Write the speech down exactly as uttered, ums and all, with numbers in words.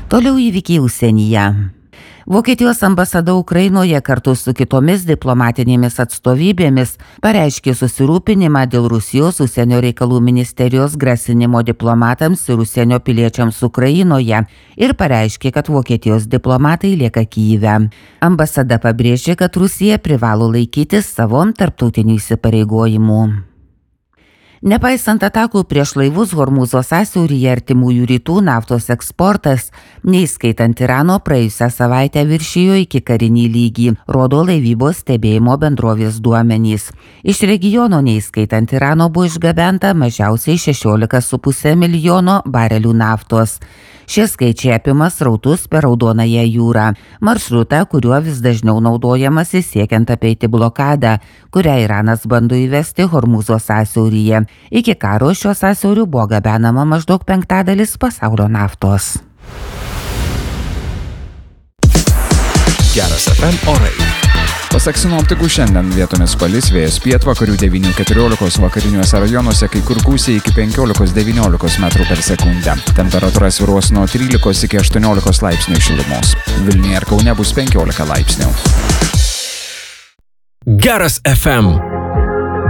Toliau įvykiai užsienyje. Vokietijos ambasada Ukrainoje kartu su kitomis diplomatinėmis atstovybėmis pareiškė susirūpinimą dėl Rusijos užsienio reikalų ministerijos grasinimo diplomatams ir užsienio piliečiams Ukrainoje ir pareiškė, kad Vokietijos diplomatai lieka Kyjive. Ambasada pabrėžė, kad Rusija privalo laikytis savo tarptautinių įsipareigojimų. Nepaisant atakų prieš laivus Hormūzo sąsiauryje artimųjų rytų naftos eksportas, neįskaitant Irano, praėjusią savaitę viršijo iki karinį lygį, rodo laivybos stebėjimo bendrovės duomenys. Iš regiono neįskaitant Irano buvo išgabenta mažiausiai šešiolika su puse milijono barelių naftos. Šie skaičiai apima srautus per Raudonąją jūrą, maršrutą, kuriuo vis dažniau naudojamasi siekiant apeiti blokadą, kurią Iranas bando įvesti Hormūzo sąsiauryje. Iki karo šio sąsiauriu buvo gabenama maždaug penktadalis pasaulio naftos. Geras F M orai. Pasak sinoptikų, šiandien vietomis palis, vėjas pietvakarių devynių keturiolikos, vakariniuose rajonuose kai kur gūsiai iki penkiolikos devyniolikos metrų per sekundę. Temperatūra svyruos nuo trylikos iki aštuoniolikos laipsnių šilumos. Vilniuje ir Kaune bus penkiolika laipsnių. Geras F M.